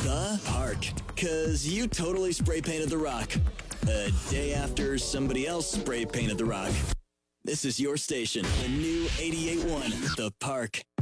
The Park. Cause you totally spray painted the rock. A day after somebody else spray painted the rock. This is your station, the new 88.1, The Park.